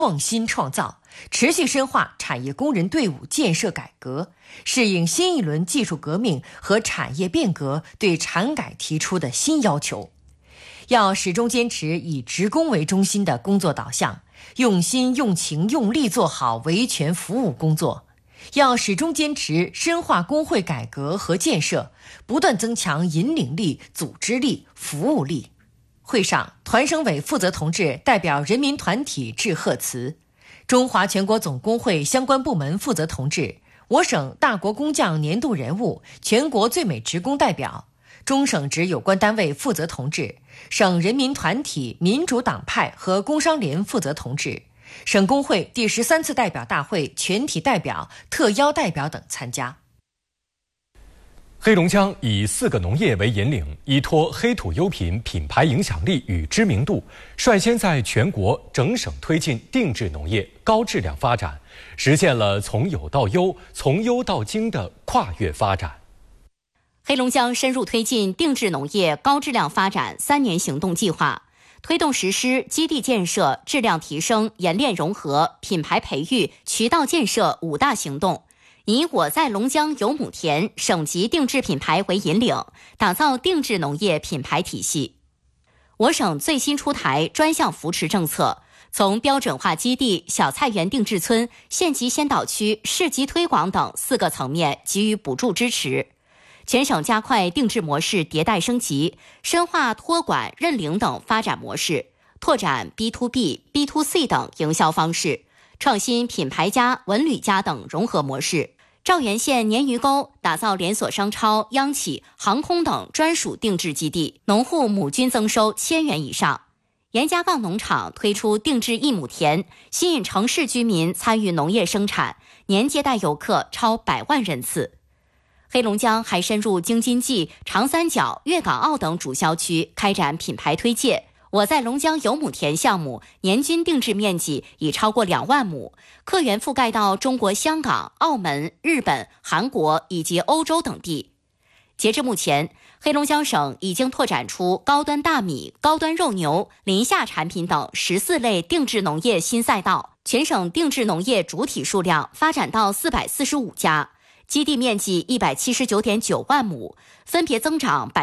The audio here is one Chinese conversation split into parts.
创新创造，持续深化产业工人队伍建设改革，适应新一轮技术革命和产业变革对产改提出的新要求。要始终坚持以职工为中心的工作导向，用心用情用力做好维权服务工作。要始终坚持深化工会改革和建设，不断增强引领力、组织力、服务力。会上，团省委负责同志代表人民团体致贺词，中华全国总工会相关部门负责同志、我省大国工匠年度人物、全国最美职工代表、中省直有关单位负责同志、省人民团体、民主党派和工商联负责同志、省工会第13次代表大会全体代表、特邀代表等参加。 黑龙江以4个农业为引领，依托黑土优品品牌影响力与知名度，率先在全国整省推进定制农业高质量发展，实现了从有到优、从优到精的跨越发展。 黑龙江深入推进定制农业高质量发展3年行动计划，推动实施基地建设、质量提升、冶炼融合、品牌培育、渠道建设5大行动，以我在龙江有亩田省级定制品牌为引领，打造定制农业品牌体系。我省最新出台专项扶持政策，从标准化基地、小菜园定制村、县级先导区、市级推广等4个层面给予补助支持。全省加快定制模式迭代升级，深化托管、认领等发展模式，拓展 B2B、B2C 等营销方式，创新品牌加、文旅加等融合模式。赵源县鲶鱼沟打造连锁商超、央企、航空等专属定制基地，农户亩均增收1000元以上。严家杠农场推出定制1亩田，吸引城市居民参与农业生产，年接待游客超100万人次。黑龙江还深入京津冀、长三角、粤港澳等主销区开展品牌推介。我在龙江有亩田项目年均定制面积已超过2万亩，客源覆盖到中国香港、澳门、日本、韩国以及欧洲等地。截至目前，黑龙江省已经拓展出高端大米、高端肉牛、林下产品等14类定制农业新赛道，全省定制农业主体数量发展到445家。基地面积179.9万亩，分别增长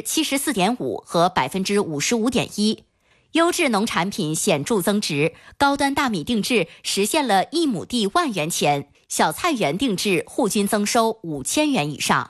74.5%和55.1%。优质农产品显著增值，高端大米定制实现了1亩地10000元钱，小菜园定制户均增收5000元以上。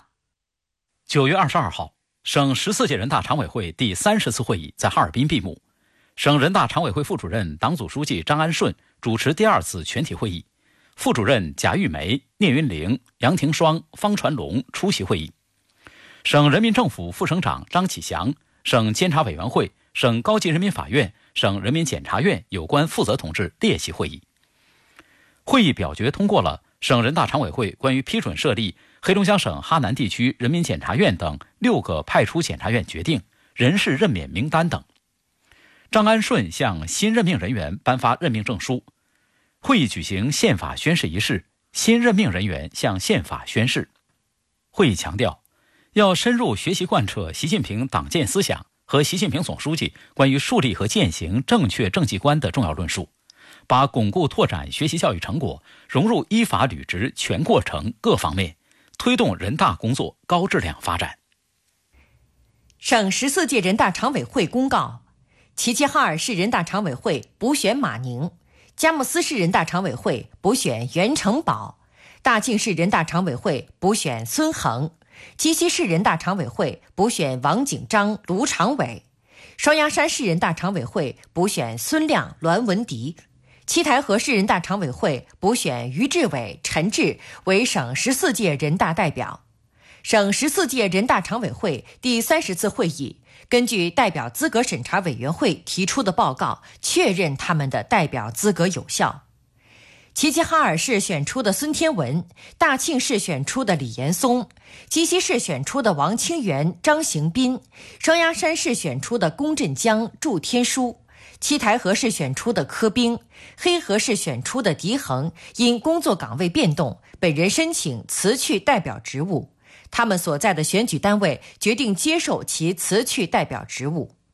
9月22号，省14届人大常委会第30次会议在哈尔滨闭幕。省人大常委会副主任、党组书记张安顺主持第2次全体会议。副主任贾玉梅、聂云玲、杨廷双、方传龙出席会议。省人民政府副省长张启祥、省监察委员会、省高级人民法院、省人民检察院有关负责同志列席会议。会议表决通过了省人大常委会关于批准设立黑龙江省哈南地区人民检察院等6个派出检察院决定、人事任免名单等。张安顺向新任命人员颁发任命证书。会议举行宪法宣誓仪式，新任命人员向宪法宣誓。会议强调，要深入学习贯彻习近平党建思想和习近平总书记关于树立和践行正确政绩观的重要论述，把巩固拓展学习教育成果融入依法履职全过程各方面，推动人大工作高质量发展。 省14届人大常委会公告，齐齐哈尔市人大常委会补选马宁，佳木斯市人大常委会补选袁成宝，大庆市人大常委会补选孙恒，鸡西市人大常委会补选王景章、卢长伟，双鸭山市人大常委会补选孙亮、栾文迪，七台河市人大常委会补选于志伟、陈志为省14届人大代表。省14届人大常委会第30次会议根据代表资格审查委员会提出的报告，确认他们的代表资格有效。齐齐哈尔市选出的孙天文，大庆市选出的李延松，鸡西市选出的王清源、张行斌，双鸭山市选出的龚振江、祝天书，七台河市选出的柯冰，黑河市选出的狄恒，因工作岗位变动，本人申请辞去代表职务。他们所在的选举单位决定接受其辞去代表职务。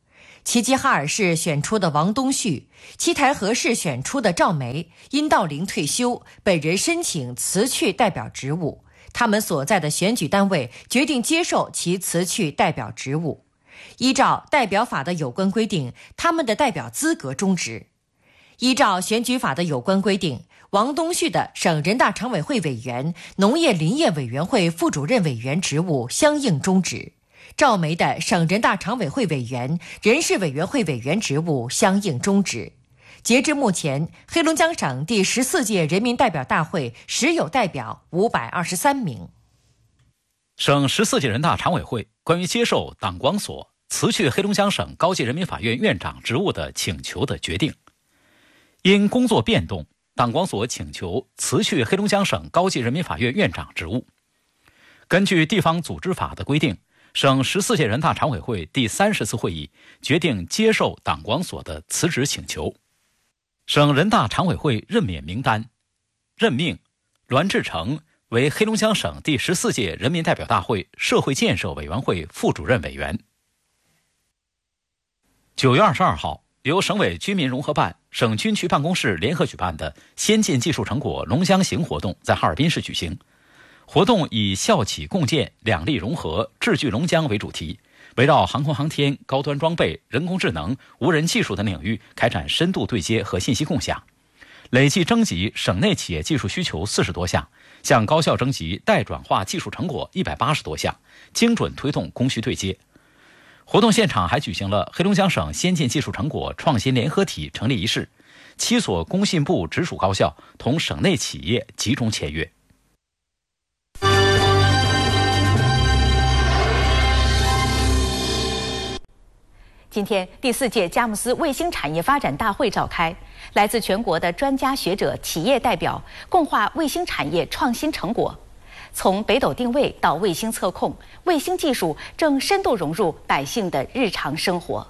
齐齐哈尔市选出的王东旭，七台河市选出的赵梅因到龄退休，本人申请辞去代表职务，他们所在的选举单位决定接受其辞去代表职务。依照代表法的有关规定，他们的代表资格终止。依照选举法的有关规定，王东旭的省人大常委会委员、农业林业委员会副主任委员职务相应终止。赵梅的省人大常委会委员、人事委员会委员职务相应终止。截至目前，黑龙江省第14届人民代表大会实有代表523名。 省14届人大常委会关于接受党广所辞去黑龙江省高级人民法院院长职务的请求的决定。因工作变动，党广所请求辞去黑龙江省高级人民法院院长职务。根据地方组织法的规定，省14届人大常委会第30次会议决定接受党广所的辞职请求。省人大常委会任免名单：任命栾志成为黑龙江省第14届人民代表大会社会建设委员会副主任委员。9月22号，由省委居民融合办、省军区办公室联合举办的先进技术成果龙江行活动在哈尔滨市举行。活动以校企共建、两力融合、智聚龙江为主题，围绕航空航天、高端装备、人工智能、无人技术等领域开展深度对接和信息共享，累计征集省内企业技术需求40多项，向高校征集待转化技术成果180多项，精准推动供需对接。活动现场还举行了黑龙江省先进技术成果创新联合体成立仪式，7所工信部直属高校同省内企业集中签约。 今天，第4届佳木斯卫星产业发展大会召开，来自全国的专家学者、企业代表共话卫星产业创新成果。从北斗定位到卫星测控，卫星技术正深度融入百姓的日常生活。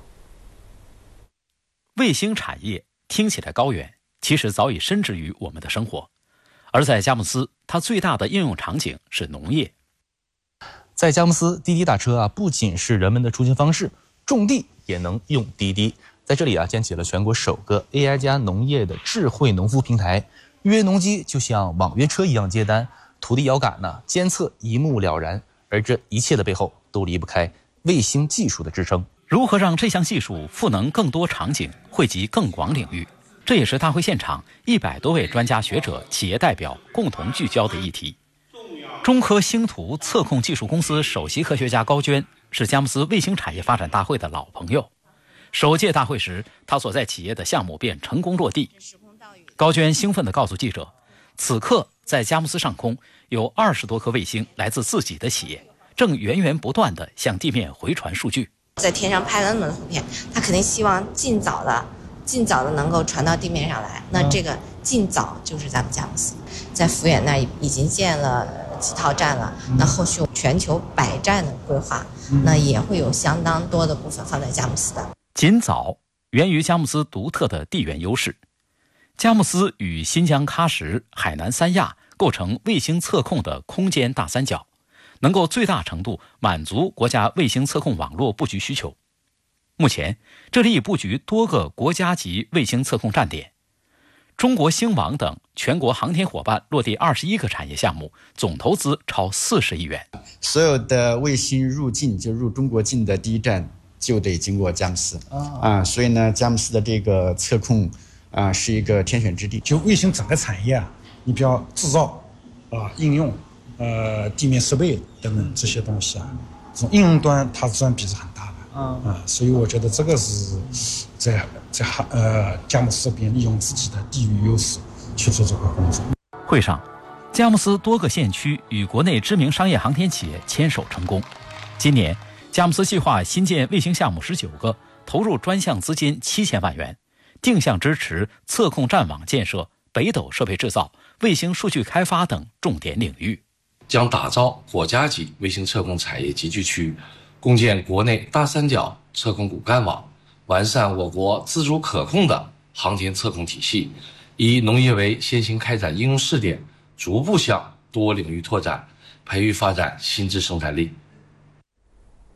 卫星产业听起来高远，其实早已深植于我们的生活。而在佳木斯，它最大的应用场景是农业。 在佳木斯，滴滴打车不仅是人们的出行方式，种地也能用滴滴。在这里建起了全国首个 AI 加农业的智慧农夫平台，预约农机就像网约车一样接单，土地遥感监测一目了然。而这一切的背后都离不开卫星技术的支撑。 如何让这项技术赋能更多场景，惠及更广领域，这也是大会现场100多位专家学者、企业代表共同聚焦的议题。中科星图测控技术公司首席科学家高娟是佳木斯卫星产业发展大会的老朋友。首届大会时，他所在企业的项目便成功落地。高娟兴奋地告诉记者，此刻在佳木斯上空有20多颗卫星来自自己的企业，正源源不断地向地面回传数据。 在天上拍了那么多图片，他肯定希望尽早的能够传到地面上来。那这个尽早就是咱们佳木斯，在抚远那已经建了几套站了，那后续全球100站的规划，那也会有相当多的部分放在佳木斯的。 尽早源于佳木斯独特的地缘优势。佳木斯与新疆喀什、海南三亚构成卫星测控的空间大三角，能够最大程度满足国家卫星测控网络布局需求。目前，这里已布局多个国家级卫星测控站点。中国星网等全国航天伙伴落地21个产业项目，总投资超40亿元。 所有的卫星入境，就入中国境的第一站就得经过佳木斯所以呢，佳木斯的这个测控是一个天选之地。 就卫星整个产业你比较制造应用地面设备等等这些东西这种应用端它占比是很大的所以我觉得这个是在佳木斯这边利用自己的地域优势去做这个工作。 会上，佳木斯多个县区与国内知名商业航天企业牵手成功。今年，佳木斯计划新建卫星项目19个，投入专项资金7000万元，定向支持测控站网建设、北斗设备制造、卫星数据开发等重点领域。 将打造国家级卫星测控产业集聚区，共建国内大三角测控骨干网，完善我国自主可控的航天测控体系，以农业为先行开展应用试点，逐步向多领域拓展，培育发展新质生产力。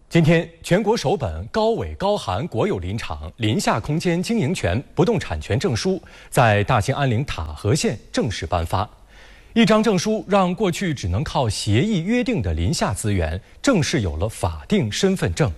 今天，全国首本高纬高寒国有林场林下空间经营权不动产权证书在大兴安岭塔河县正式颁发。一张证书让过去只能靠协议约定的林下资源正式有了法定身份证。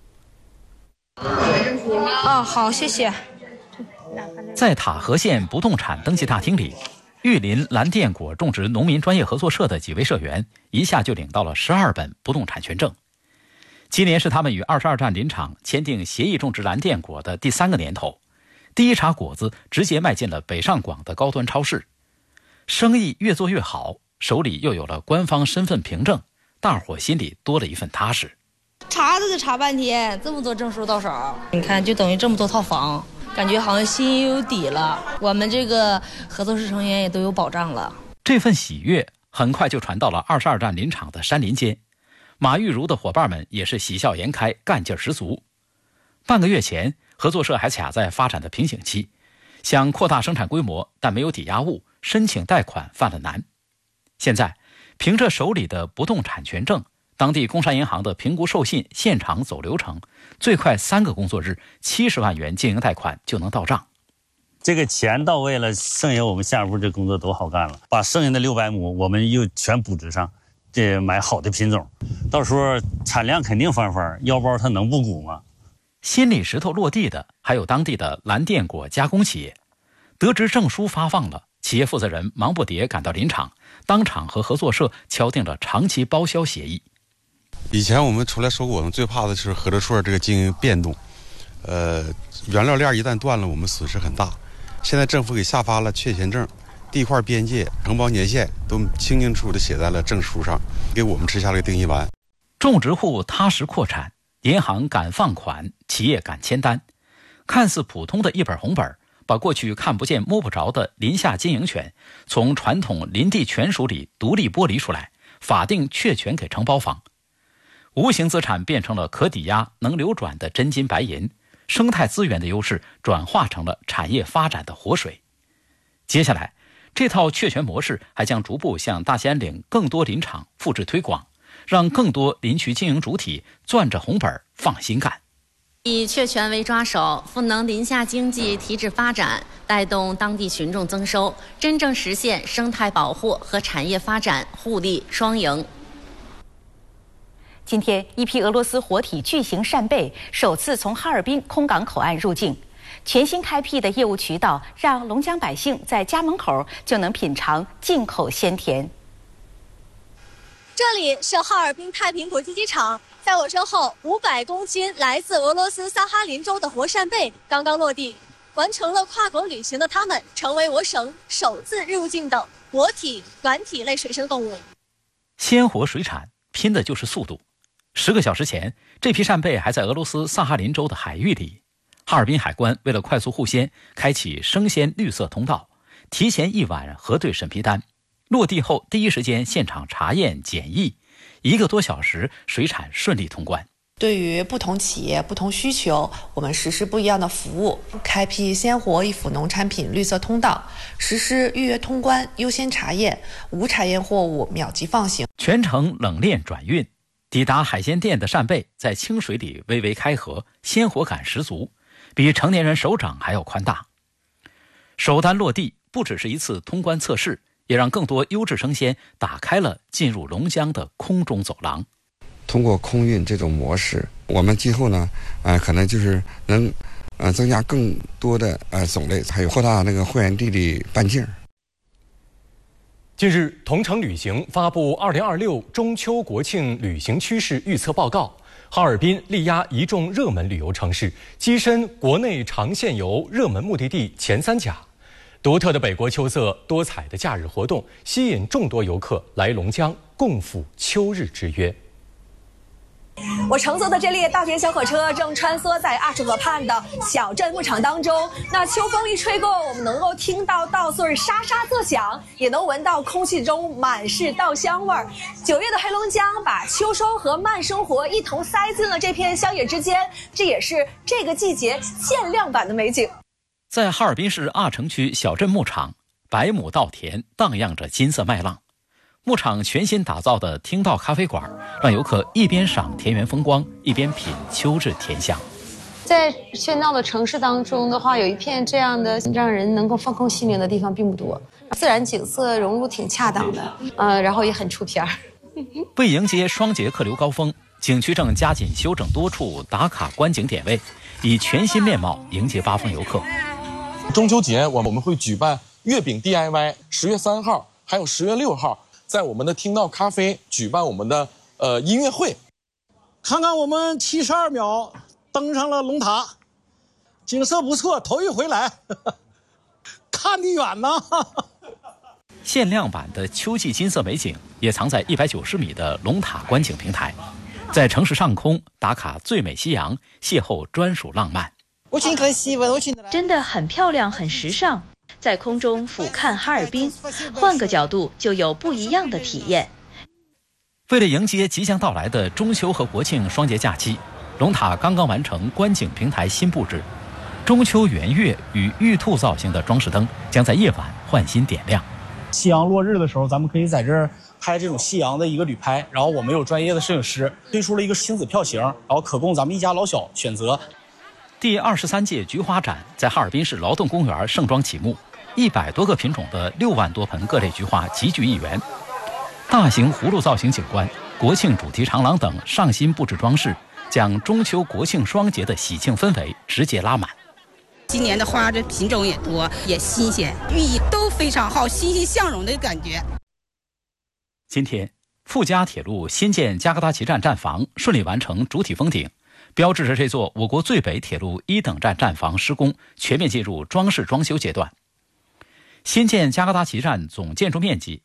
好，谢谢。 在塔河县不动产登记大厅里，玉林蓝靛果种植农民专业合作社的几位社员一下就领到了12本不动产权证。今年是他们与22站林场签订协议种植蓝靛果的第3个年头，第一茬果子直接卖进了北上广的高端超市。生意越做越好，手里又有了官方身份凭证，大伙心里多了一份踏实。 查都得查半天，这么多证书到手，你看就等于这么多套房，感觉好像心有底了。我们这个合作社成员也都有保障了。 这份喜悦很快就传到了22站林场的山林间，马玉茹的伙伴们也是喜笑颜开，干劲十足。半个月前，合作社还卡在发展的瓶颈期，想扩大生产规模，但没有抵押物，申请贷款犯了难。现在凭着手里的不动产权证，当地工商银行的评估授信现场走流程，最快3个工作日，70万元经营贷款就能到账。 这个钱到位了，剩下我们下一步这工作都好干了。把剩下的600亩我们又全补植上，这买好的品种，到时候产量肯定翻番，腰包它能不鼓吗？ 心里石头落地的还有当地的蓝靛果加工企业。得知证书发放了，企业负责人芒不迭赶到林场，当场和合作社敲定了长期包销协议。 以前我们出来收果子最怕的是合作社这个经营变动，原料链一旦断了，我们损失很大。现在政府给下发了确权证，地块边界、承包年限都清清楚楚地写在了证书上，给我们吃下了个定心丸。 种植户踏实扩产，银行敢放款，企业敢签单，看似普通的一本红本，把过去看不见摸不着的林下经营权从传统林地权属里独立剥离出来，法定确权给承包方。无形资产变成了可抵押、能流转的真金白银，生态资源的优势转化成了产业发展的活水。接下来，这套确权模式还将逐步向大兴安岭更多林场复制推广，让更多林区经营主体攥着红本放心干。 以确权为抓手，赋能林下经济提质发展，带动当地群众增收，真正实现生态保护和产业发展互利双赢。 今天，一批俄罗斯活体巨型扇贝首次从哈尔滨空港口岸入境，全新开辟的业务渠道让龙江百姓在家门口就能品尝进口鲜甜。 这里是哈尔滨太平国际机场，在我身后500公斤来自俄罗斯萨哈林州的活扇贝刚刚落地，完成了跨国旅行的他们，成为我省首次入境的活体软体类水生动物。 鲜活水产拼的就是速度。10个小时前，这批扇贝还在俄罗斯萨哈林州的海域里。哈尔滨海关为了快速护鲜，开启生鲜绿色通道，提前1晚核对审批单，落地后第一时间现场查验检疫，1个多小时，水产顺利通关。 对于不同企业、不同需求，我们实施不一样的服务，开辟鲜活易腐农产品绿色通道，实施预约通关、优先查验，无查验货物秒级放行， 全程冷链转运。抵达海鲜店的扇贝在清水里微微开合，鲜活感十足，比成年人手掌还要宽大。首单落地不只是一次通关测试，也让更多优质生鲜打开了进入龙江的空中走廊。 通过空运这种模式，我们今后呢，可能就是能，增加更多的种类，还有扩大那个会员地的半径。 近日，同程旅行发布2026中秋国庆旅行趋势预测报告，哈尔滨力压一众热门旅游城市，跻身国内长线游热门目的地前3甲。独特的北国秋色，多彩的假日活动，吸引众多游客来龙江共赴秋日之约。 我乘坐的这列大田小火车正穿梭在20河畔的小镇牧场当中。那秋风一吹过，我们能够听到稻穗沙沙作响，也能闻到空气中满是稻香味儿。9月的黑龙江把秋收和慢生活一同塞进了这片乡野之间，这也是这个季节限量版的美景。 在哈尔滨市阿城区小镇牧场，百亩稻田荡漾着金色麦浪， 牧场全新打造的听道咖啡馆，让游客一边赏田园风光，一边品秋日甜香。 在喧闹的城市当中的话，有一片这样的让人能够放空心灵的地方并不多，自然景色融入挺恰当的，然后也很出片儿。 为迎接双节客流高峰，景区正加紧修整多处打卡观景点位，以全新面貌迎接八方游客。 中秋节我们会举办月饼 DIY， 10月3号还有10月6号，在我们的听道咖啡举办我们的音乐会。 看看我们72秒登上了龙塔，景色不错，头一回来，看得远呐。 限量版的秋季金色美景也藏在190米的龙塔观景平台，在城市上空打卡最美夕阳，邂逅专属浪漫。 真的很漂亮，很时尚。在空中俯瞰哈尔滨，换个角度就有不一样的体验。 为了迎接即将到来的中秋和国庆双节假期，龙塔刚刚完成观景平台新布置，中秋圆月与玉兔造型的装饰灯将在夜晚换新点亮。 夕阳落日的时候，咱们可以在这儿拍这种夕阳的一个旅拍，然后我们有专业的摄影师推出了一个亲子票型，然后可供咱们一家老小选择。 第23届菊花展在哈尔滨市劳动公园盛装启幕，100多个品种的6万多盆各类菊花集聚一园，大型葫芦造型景观、国庆主题长廊等上新布置装饰，将中秋国庆双节的喜庆氛围直接拉满。 今年的花的品种也多，也新鲜，寓意都非常好，欣欣向荣的感觉。 今天，富嘉铁路新建加格达奇站站房顺利完成主体封顶，标志着这座我国最北铁路1等站站房施工全面进入装饰装修阶段。新建加格达奇站总建筑面积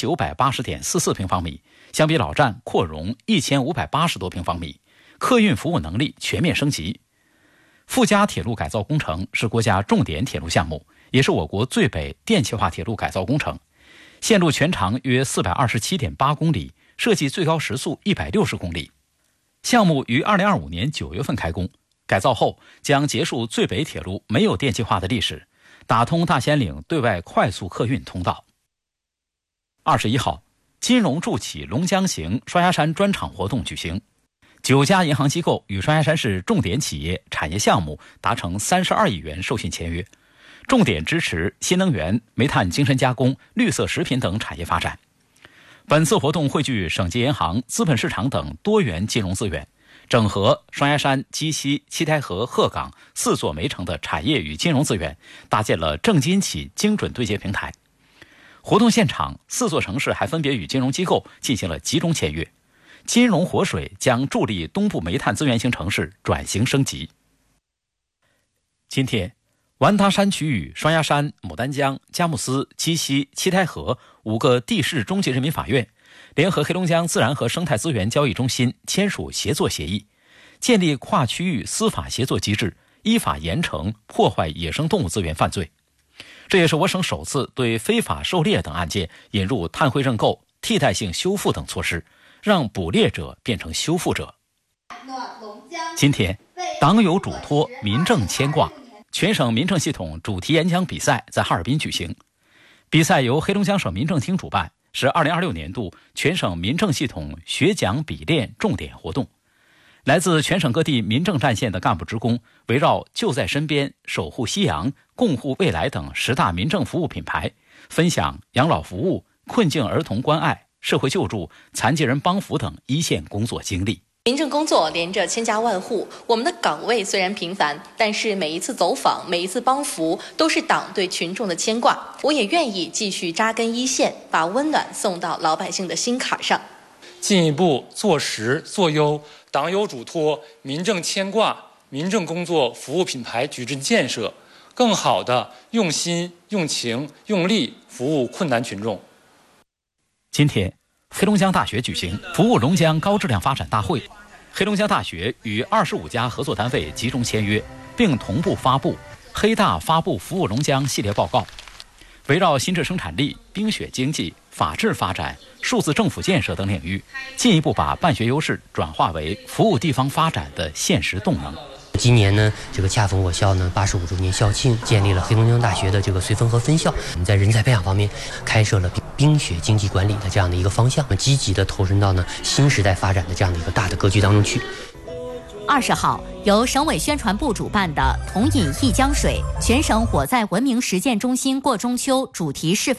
5980.44平方米，相比老站扩容1580多平方米，客运服务能力全面升级。富嘉铁路改造工程是国家重点铁路项目，也是我国最北电气化铁路改造工程，线路全长约427.8公里，设计最高时速160公里。项目于2025年9月份开工，改造后将结束最北铁路没有电气化的历史，打通大兴安岭对外快速客运通道。21号，金融助企龙江行双鸭山专场活动举行，9家银行机构与双鸭山市重点企业产业项目达成32亿元授信签约，重点支持新能源、煤炭精深加工、绿色食品等产业发展。本次活动汇聚省级银行、资本市场等多元金融资源，整合双鸭山、鸡西、七台河、鹤岗4座煤城的产业与金融资源，搭建了正金企精准对接平台。活动现场，4座城市还分别与金融机构进行了集中签约。金融活水将助力东部煤炭资源型城市转型升级。今天，完达山区域双鸭山、牡丹江、佳木斯、鸡西、七台河5个地市中级人民法院联合黑龙江自然和生态资源交易中心签署协作协议，建立跨区域司法协作机制，依法严惩破坏野生动物资源犯罪。这也是我省首次对非法狩猎等案件引入碳汇认购、替代性修复等措施，让捕猎者变成修复者。今天，党有嘱托，民政牵挂，全省民政系统主题演讲比赛在哈尔滨举行。比赛由黑龙江省民政厅主办，是2026年度全省民政系统学讲比练重点活动。来自全省各地民政战线的干部职工，围绕就在身边、守护夕阳、共护未来等10大民政服务品牌，分享养老服务、困境儿童关爱、社会救助、残疾人帮扶等一线工作经历。 民政工作连着千家万户，我们的岗位虽然平凡，但是每一次走访、每一次帮扶，都是党对群众的牵挂。我也愿意继续扎根一线，把温暖送到老百姓的心坎上。 进一步做实做优党有嘱托、民政牵挂、民政工作服务品牌矩阵建设，更好地用心、用情、用力服务困难群众。 今天，黑龙江大学举行服务龙江高质量发展大会，黑龙江大学与25家合作单位集中签约，并同步发布黑大发布服务龙江系列报告，围绕新质生产力、冰雪经济、法治发展、数字政府建设等领域，进一步把办学优势转化为服务地方发展的现实动能。 今年呢，这个恰逢我校呢85周年校庆，建立了黑龙江大学的这个绥芬河分校。我们在人才培养方面开设了冰雪经济管理的这样的一个方向，积极的投身到新时代发展的这样的一个大的格局当中去。 20号，由省委宣传部主办的“同饮一江水”全省火灾文明实践中心过中秋主题示范